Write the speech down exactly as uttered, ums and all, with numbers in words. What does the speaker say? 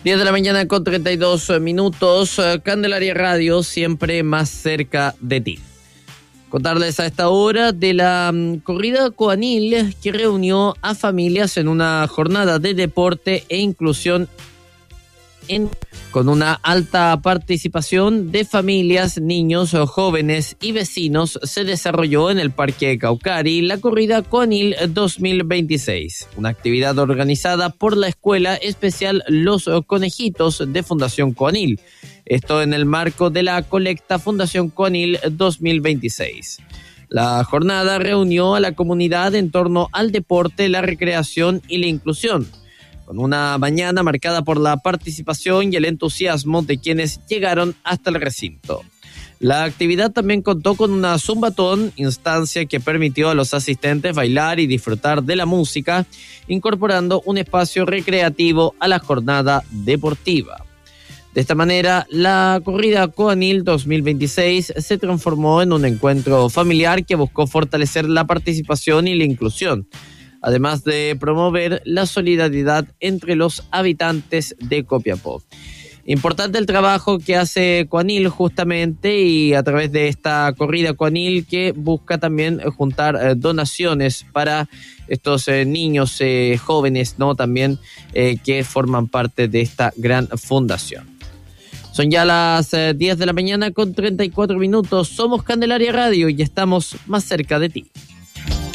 diez de la mañana con treinta y dos minutos. Candelaria Radio, siempre más cerca de ti. Contarles a esta hora de la um, corrida Coanil que reunió a familias en una jornada de deporte e inclusión en, con una alta participación de familias, niños, jóvenes y vecinos. Se desarrolló en el Parque Caucari la corrida Coanil dos mil veintiséis, una actividad organizada por la Escuela Especial Los Conejitos de Fundación Coanil. Esto en el marco de la colecta Fundación Coanil dos mil veintiséis. La jornada reunió a la comunidad en torno al deporte, la recreación y la inclusión, con una mañana marcada por la participación y el entusiasmo de quienes llegaron hasta el recinto. La actividad también contó con una zumbatón, instancia que permitió a los asistentes bailar y disfrutar de la música, incorporando un espacio recreativo a la jornada deportiva. De esta manera, la corrida Coanil dos mil veintiséis se transformó en un encuentro familiar que buscó fortalecer la participación y la inclusión, además de promover la solidaridad entre los habitantes de Copiapó. Importante el trabajo que hace Coanil justamente, y a través de esta corrida Coanil que busca también juntar eh, donaciones para estos eh, niños, eh, jóvenes, ¿no? También eh, que forman parte de esta gran fundación. Son ya las eh, diez de la mañana con treinta y cuatro minutos. Somos Candelaria Radio y estamos más cerca de ti.